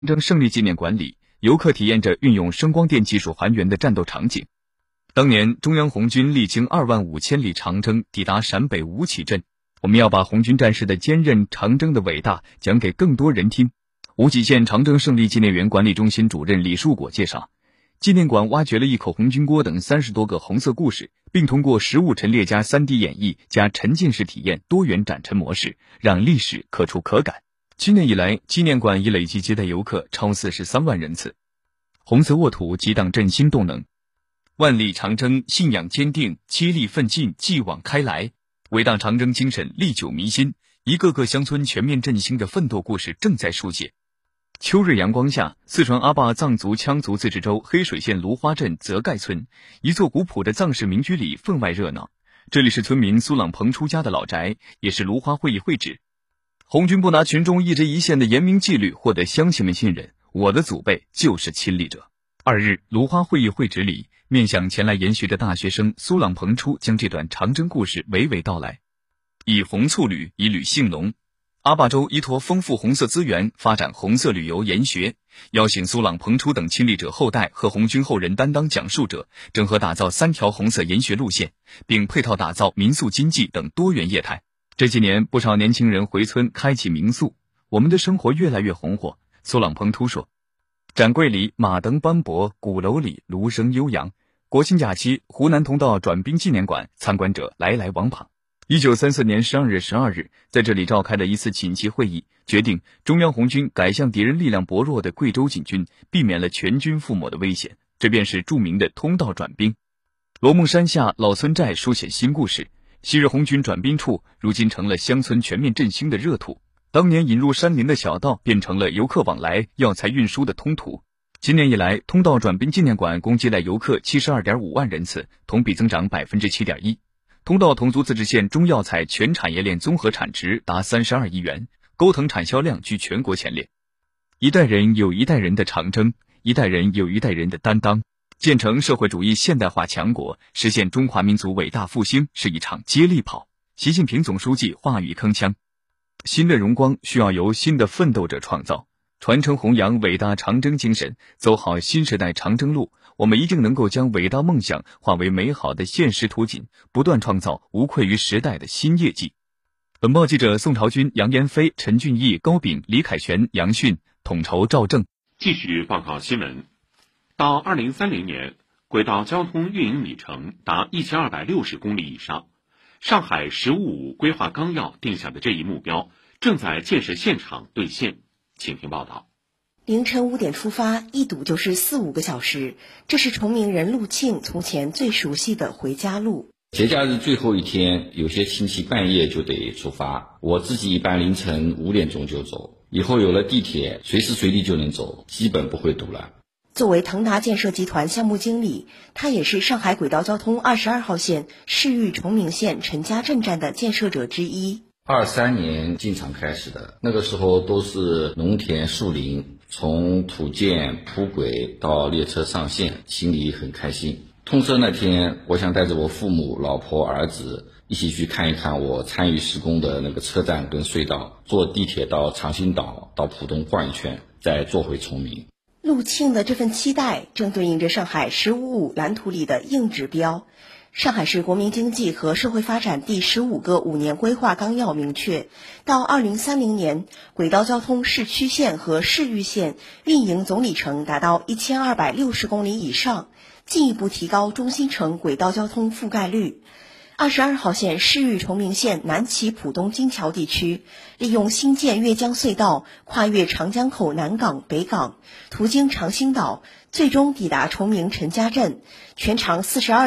征胜利纪念馆里，游客体验着运用声光电技术还原的战斗场景。当年中央红军历经25000里长征，抵达陕北吴起镇。我们要把红军战士的坚韧、长征的伟大讲给更多人听。吴起县长征胜利纪念园管理中心主任李树果介绍，纪念馆挖掘了一口红军锅等30多个红色故事，并通过实物陈列加 3D 演绎加沉浸式体验多元展陈模式，让历史可触可感。7年以来，纪念馆已累计接待游客超43万人次。红色沃土激荡振兴动能，万里长征信仰坚定，接力奋进继往开来，伟大长征精神历久弥新，一个个乡村全面振兴的奋斗故事正在书写。秋日阳光下，四川阿坝藏族羌族自治州黑水县芦花镇泽盖村一座古朴的藏式民居里分外热闹。这里是村民苏朗鹏出家的老宅，也是芦花会议会址。红军不拿群众一针一线的严明纪律获得乡亲们信任，我的祖辈就是亲历者。2日，芦花会议会址里，面向前来研学的大学生苏朗鹏初将这段长征故事娓娓道来。以红促旅，以旅兴隆。阿坝州依托丰富红色资源，发展红色旅游研学，邀请苏朗鹏初等亲历者后代和红军后人担当讲述者，整合打造3条红色研学路线，并配套打造民宿经济等多元业态。这几年，不少年轻人回村开启民宿，我们的生活越来越红火。苏朗鹏初说，展柜里马灯斑驳，鼓楼里芦声悠扬。国庆假期，湖南通道转兵纪念馆参观者来来往往。1934年12月12日，在这里召开了一次紧急会议，决定中央红军改向敌人力量薄弱的贵州锦军，避免了全军覆没的危险。这便是著名的通道转兵。罗梦山下老村寨书写新故事，昔日红军转兵处，如今成了乡村全面振兴的热土。当年引入山林的小道，变成了游客往来、药材运输的通途。今年以来，通道转兵纪念馆共接待游客 72.5 万人次，同比增长 7.1%。通道侗族自治县中药材全产业链综合产值达32亿元，钩藤产销量居全国前列。一代人有一代人的长征，一代人有一代人的担当。建成社会主义现代化强国，实现中华民族伟大复兴是一场接力跑。习近平总书记话语铿锵，新的荣光需要由新的奋斗者创造，传承弘扬伟大长征精神，走好新时代长征路，我们一定能够将伟大梦想化为美好的现实图景，不断创造无愧于时代的新业绩。本报记者宋朝军、杨延飞、陈俊义、高炳、李凯旋、杨迅，统筹赵正。 继续报告新闻。到2030年，轨道交通运营里程达1260公里以上。上海“15+5”规划纲要定下的这一目标，正在建设现场兑现。请听报道。 凌晨5点出发，一堵就是4-5个小时，这是崇明人陆庆从前最熟悉的回家路。 节假日最后一天，有些亲戚半夜就得出发，我自己一般凌晨5点钟就走。以后有了地铁，随时随地就能走，基本不会堵了。 作为腾达建设集团项目经理，他也是上海轨道交通22号线市域崇明县陈家镇站的建设者之一。 23年进场开始的，那个时候都是农田树林，从土建铺轨到列车上线，心里很开心。通车那天，我想带着我父母、老婆、儿子一起去看一看我参与施工的那个车站跟隧道，坐地铁到长兴岛，到浦东逛一圈，再坐回崇明。 陆庆的这份期待正对应着上海“15+5”蓝图里的硬指标。上海市国民经济和社会发展第15个5年规划纲要明确，到2030年，轨道交通市区线和市域线运营总里程达到1260公里以上，进一步提高中心城轨道交通覆盖率。22号线市域崇明县南起浦东金桥地区，利用新建越江隧道跨越长江口南港、北港，途经长兴岛，最终抵达崇明陈家镇，全长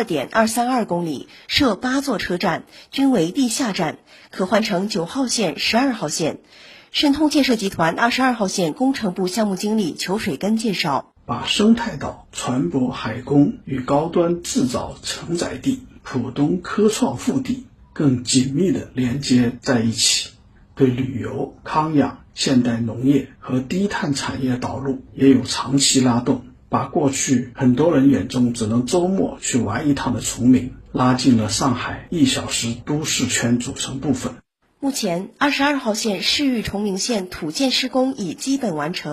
42.232公里，设8座车站，均为地下站，可换乘9号线、12号线。申通建设集团22号线工程部项目经理裘水根介绍， 把生态岛、船舶海工与高端制造承载地浦东科创腹地更紧密地连接在一起，对旅游、康养、现代农业和低碳产业导入也有长期拉动，把过去很多人眼中只能周末去玩一趟的崇明拉进了上海1小时都市圈组成部分。 目前22号线市域崇明线土建施工已基本完成，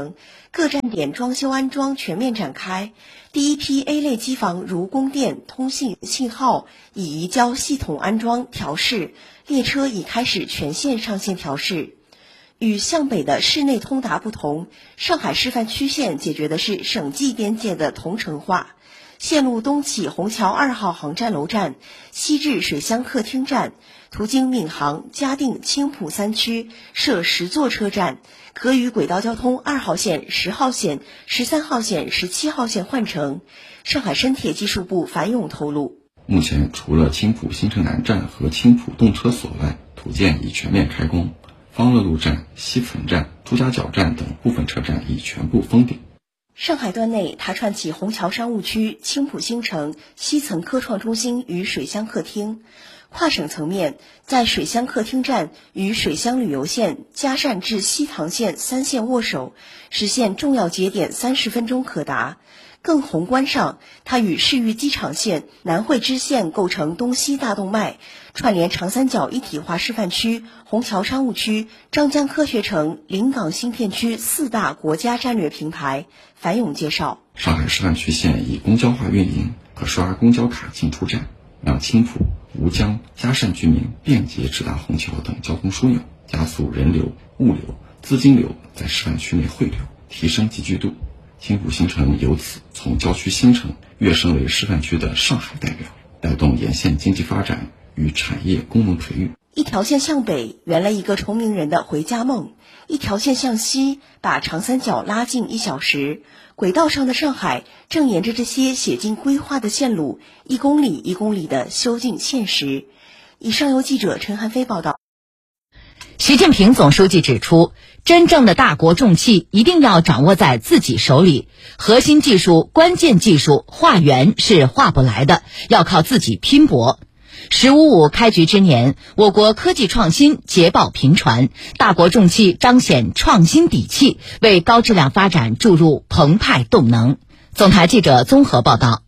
各站点装修安装全面展开。第一批 A 类机房如供电、通信、信号已移交系统安装调试，列车已开始全线上线调试。与向北的市内通达不同，上海示范区线解决的是省际边界的同城化。线路东起虹桥2号航站楼站，西至水乡客厅站，途经闵行、嘉定、青浦3区，设10座车站，可与轨道交通2号线、10号线、13号线、17号线换乘。上海深铁技术部樊勇透露， 目前除了青浦新城南站和青浦动车所外，土建已全面开工。方乐路站、西汾站、朱家角站等部分车站已全部封顶。 上海段内，它串起虹桥商务区、青浦新城、西层科创中心与水乡客厅。跨省层面，在水乡客厅站与水乡旅游线、嘉善至西塘线3线握手，实现重要节点30分钟可达。更宏观上，它与市域机场线、南汇支线构成东西大动脉，串联长三角一体化示范区、虹桥商务区、张江科学城、临港新片区4大国家战略平台。樊勇介绍， 上海示范区线以公交化运营，可刷公交卡进出站，让青浦、吴江、嘉善居民便捷直达虹桥等交通枢纽，加速人流、物流、资金流在示范区内汇流，提升集聚度。青浦新城由此从郊区新城跃升为示范区的上海代表，带动沿线经济发展与产业功能培育。 一条线向北圆了一个崇明人的回家梦，一条线向西把长三角拉近1小时。轨道上的上海正沿着这些写进规划的线路，1公里1公里地修进现实。以上由记者陈涵飞报道。 习近平总书记指出，真正的大国重器一定要掌握在自己手里，核心技术、关键技术化缘是化不来的，要靠自己拼搏。“15+5”开局之年，我国科技创新捷报频传，大国重器彰显创新底气，为高质量发展注入澎湃动能。总台记者综合报道。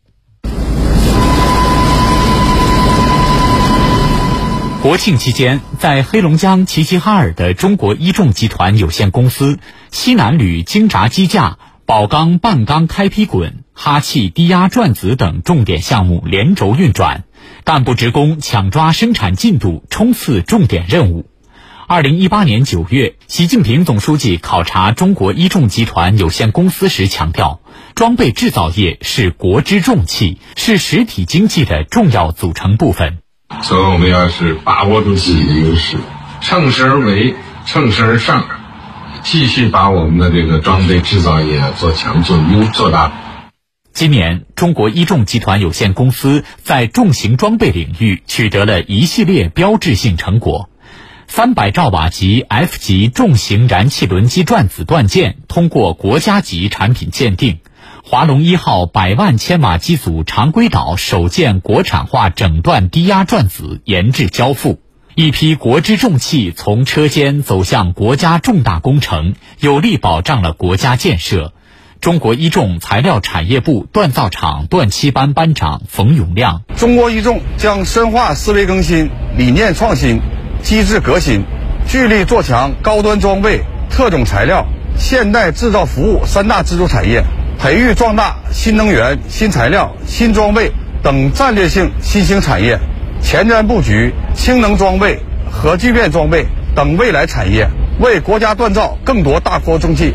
国庆期间，在黑龙江齐齐哈尔的中国一众集团有限公司，西南铝精轧机架、宝钢半钢开劈滚、哈气低压转子等重点项目连轴运转，干部职工抢抓生产进度，冲刺重点任务。2018年9月，习近平总书记考察中国一众集团有限公司时强调，装备制造业是国之重器，是实体经济的重要组成部分。 所以我们要是把握住自己的优势，乘势而为，乘势而上，继续把我们的这个装备制造业做强做优做大。 今年，中国一众集团有限公司在重型装备领域取得了一系列标志性成果。300兆瓦级 F 级重型燃气轮机转子断件通过国家级产品鉴定。华龙1号100万千瓦机组常规岛首件国产化整段低压转子研制交付，一批国之重器从车间走向国家重大工程，有力保障了国家建设。中国一众材料产业部锻造厂锻漆班班长冯永亮， 中国一众将深化思维更新、理念创新、机制革新，聚力做强高端装备、特种材料、现代制造服务3大支柱产业，培育壮大新能源、新材料、新装备等战略性新兴产业，前瞻布局氢能装备、核聚变装备等未来产业，为国家锻造更多大国重器。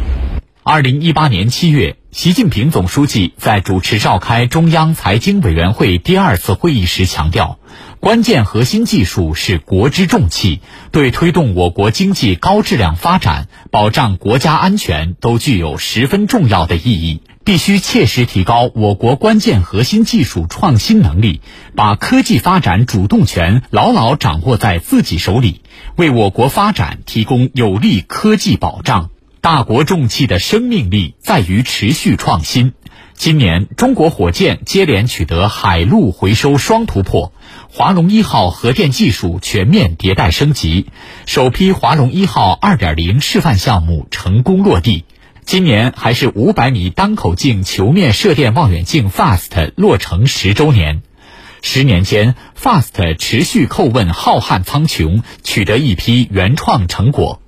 2018年7月，习近平总书记在主持召开中央财经委员会第2次会议时强调，关键核心技术是国之重器，对推动我国经济高质量发展、保障国家安全都具有十分重要的意义。必须切实提高我国关键核心技术创新能力，把科技发展主动权牢牢掌握在自己手里，为我国发展提供有力科技保障。大国重器的生命力在于持续创新。今年，中国火箭接连取得海陆回收双突破，华龙1号核电技术全面迭代升级，首批华龙1号 2.0 示范项目成功落地。今年还是500米单口径球面射电望远镜 FAST 落成10周年。10年间 ，FAST 持续叩问浩瀚苍穹，取得一批原创成果。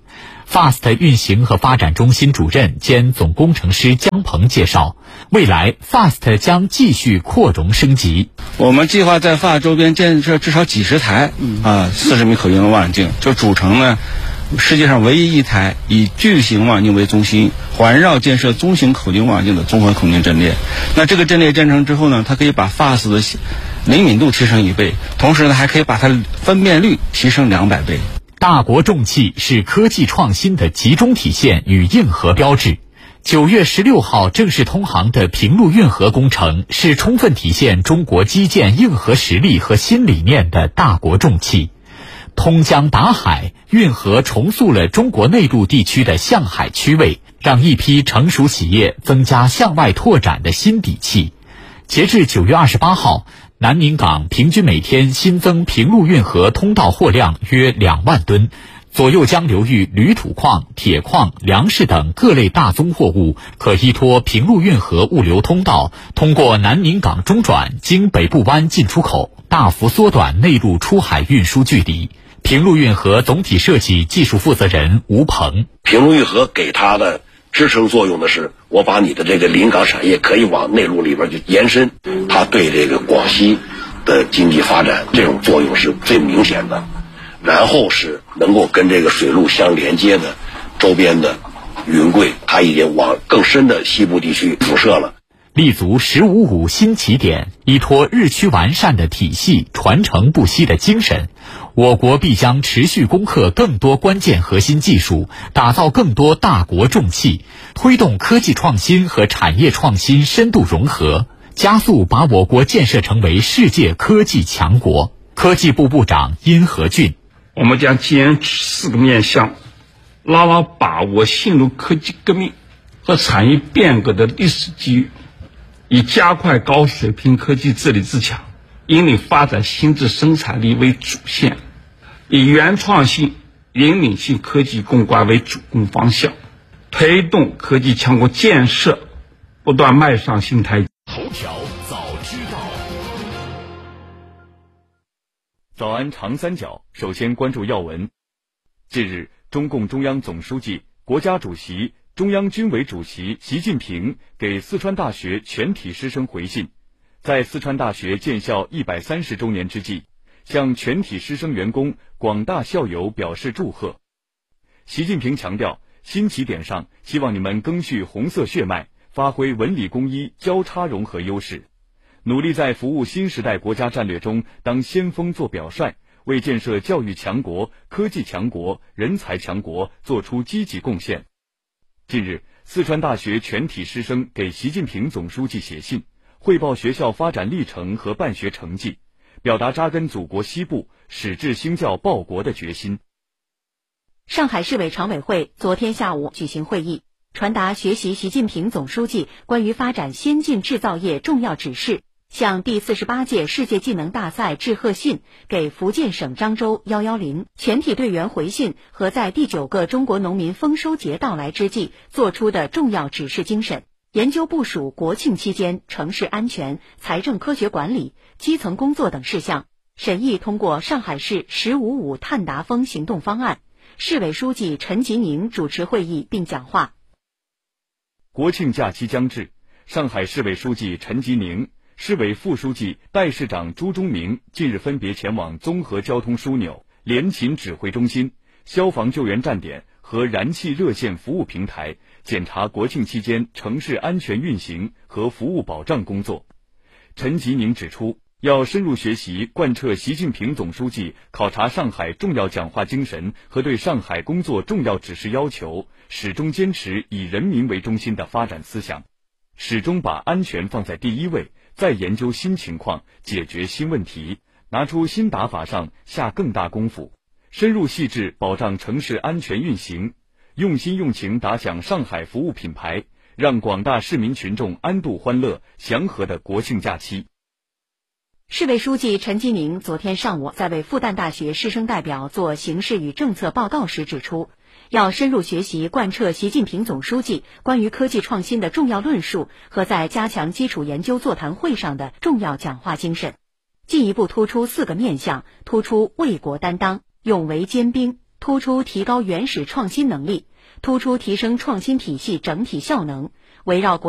FAST 运行和发展中心主任兼总工程师姜鹏介绍，未来 FAST 将继续扩容升级。 我们计划在 FAST 周边建设至少几十台40米口径望远镜，就组成呢世界上唯一一台以巨型望远镜为中心，环绕建设中型口径望远镜的综合孔径阵列。那这个阵列建成之后呢，它可以把 FAST 的灵敏度提升1倍，同时呢还可以把它分辨率提升200倍。 大国重器是科技创新的集中体现与硬核标志。9月16号正式通航的平陆运河工程是充分体现中国基建硬核实力和新理念的大国重器。通江达海，运河重塑了中国内陆地区的向海区位，让一批成熟企业增加向外拓展的新底气。截至9月28号，南宁港平均每天新增平陆运河通道货量约2万吨，左右江流域铝土矿、铁矿、粮食等各类大宗货物可依托平陆运河物流通道，通过南宁港中转，经北部湾进出口，大幅缩短内陆出海运输距离。平陆运河总体设计技术负责人吴鹏： 平陆运河给它的支撑作用的是，我把你的这个临港产业可以往内陆里边去延伸，它对这个广西的经济发展这种作用是最明显的。然后是能够跟这个水路相连接的周边的云贵，它已经往更深的西部地区辐射了。 立足“15.5”新起点，依托日趋完善的体系、传承不息的精神，我国必将持续攻克更多关键核心技术，打造更多大国重器，推动科技创新和产业创新深度融合，加速把我国建设成为世界科技强国。科技部部长殷和俊： 我们将坚持4个面向，牢牢把握新入科技革命和产业变革的历史机遇，以加快高水平科技自立自强，引领发展新质生产力为主线，以原创性、引领性科技攻关为主攻方向，推动科技强国建设不断迈上新台阶。 头条早知道。 早安长三角，首先关注要闻。近日，中共中央总书记、国家主席、中央军委主席习近平给四川大学全体师生回信，在四川大学建校130周年之际，向全体师生员工、广大校友表示祝贺。习近平强调，新起点上，希望你们赓续红色血脉，发挥文理工医交叉融合优势，努力在服务新时代国家战略中当先锋做表率，为建设教育强国、科技强国、人才强国做出积极贡献。近日，四川大学全体师生给习近平总书记写信，汇报学校发展历程和办学成绩，表达扎根祖国西部、矢志兴教报国的决心。 上海市委常委会昨天下午举行会议，传达学习习近平总书记关于发展先进制造业重要指示，向第48届世界技能大赛致贺信，给福建省漳州110全体队员回信和在第9个中国农民丰收节到来之际做出的重要指示精神，研究部署国庆期间城市安全、财政科学管理、基层工作等事项，审议通过上海市“15.5”碳达峰行动方案。市委书记陈吉宁主持会议并讲话。 国庆假期将至，上海市委书记陈吉宁、市委副书记、代市长朱忠明近日分别前往综合交通枢纽、联勤指挥中心、消防救援站点和燃气热线服务平台，检查国庆期间城市安全运行和服务保障工作。陈吉宁指出，要深入学习贯彻习近平总书记考察上海重要讲话精神和对上海工作重要指示要求，始终坚持以人民为中心的发展思想，始终把安全放在第一位，再研究新情况，解决新问题，拿出新打法上下更大功夫，深入细致保障城市安全运行，用心用情打响上海服务品牌，让广大市民群众安度欢乐祥和的国庆假期。 市委书记陈吉宁昨天上午在为复旦大学师生代表做形势与政策报告时指出，要深入学习贯彻习近平总书记关于科技创新的重要论述和在加强基础研究座谈会上的重要讲话精神，进一步突出4个面向，突出为国担当、勇为坚兵、 突出提高原始创新能力，突出提升创新体系整体效能，围绕